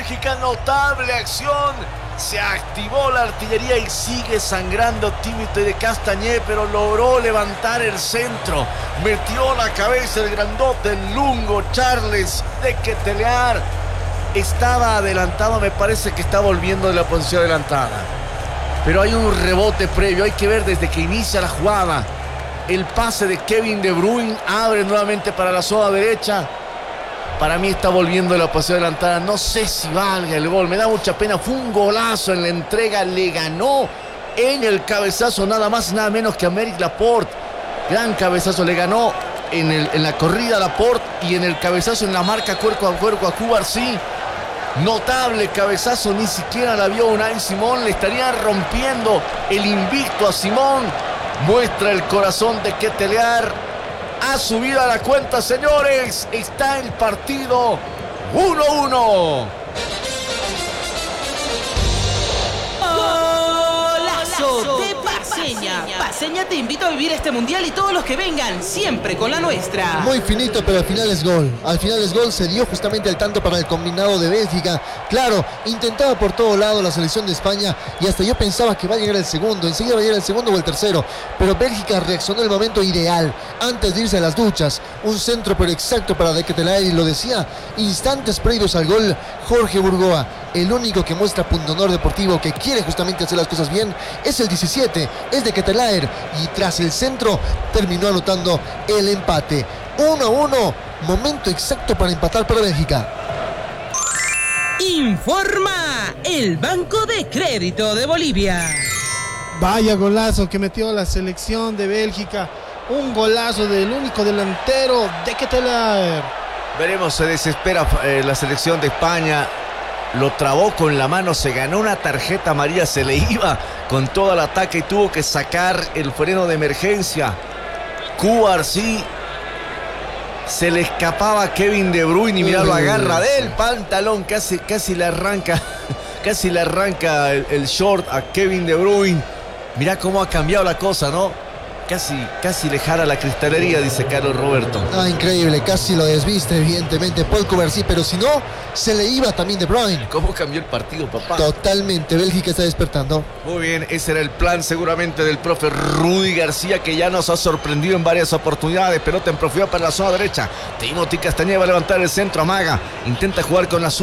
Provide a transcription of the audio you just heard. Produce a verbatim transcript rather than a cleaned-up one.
Bélgica, notable acción. Se activó la artillería y sigue sangrando Timothée de Castañé, pero logró levantar el centro. Metió la cabeza el grandote, el lungo Charles de Ketelaere. Estaba adelantado, me parece que está volviendo de la posición adelantada. Pero hay un rebote previo, hay que ver desde que inicia la jugada. El pase de Kevin De Bruyne abre nuevamente para la zona derecha. Para mí está volviendo de la posición adelantada. No sé si valga el gol, me da mucha pena. Fue un golazo en la entrega, le ganó en el cabezazo nada más nada menos que a Aymeric Laporte. Gran cabezazo, le ganó en, el, en la corrida a Laporte y en el cabezazo en la marca cuerpo a cuerpo a Cubarsí. Notable cabezazo, ni siquiera la vio Unai Simón. Le estaría rompiendo el invicto a Simón. Muestra el corazón de Ketelaere. Ha subido a la cuenta, señores. Está el partido uno uno. ¡Golazo de Paceña! Paceña te invito a vivir este mundial y todos los que vengan, siempre con la nuestra. Muy finito, pero al final es gol. Al final es gol, se dio justamente el tanto para el combinado de Bélgica. Claro, intentaba por todo lado la selección de España y hasta yo pensaba que va a llegar el segundo. Enseguida va a llegar el segundo o el tercero. Pero Bélgica reaccionó en el momento ideal, antes de irse a las duchas. Un centro pero exacto para De Ketelaere, y lo decía instantes previos al gol Jorge Burgoa. El único que muestra pundonor deportivo, que quiere justamente hacer las cosas bien, es el diecisiete, es De Ketelaere, y tras el centro terminó anotando el empate. uno a uno, momento exacto para empatar para Bélgica. Informa el Banco de Crédito de Bolivia. Vaya golazo que metió la selección de Bélgica. Un golazo del único delantero De Ketelaere. Veremos, se desespera eh, la selección de España. Lo trabó con la mano, se ganó una tarjeta amarilla, se le iba con todo el ataque y tuvo que sacar el freno de emergencia. Cubarsí, se le escapaba a Kevin De Bruyne y mira, lo agarra del pantalón, casi, casi le arranca, casi le arranca el, el short a Kevin De Bruyne. Mira cómo ha cambiado la cosa, ¿no? Casi, casi le jala la cristalería, dice Carlos Roberto. Ah, increíble, casi lo desviste evidentemente Paul Cubarsí, pero si no, se le iba también De Bruyne. ¿Cómo cambió el partido, papá? Totalmente, Bélgica está despertando. Muy bien, ese era el plan seguramente del profe Rudy García, que ya nos ha sorprendido en varias oportunidades. Pelota en profundidad para la zona derecha. Timothée Castañé va a levantar el centro, amaga, intenta jugar con la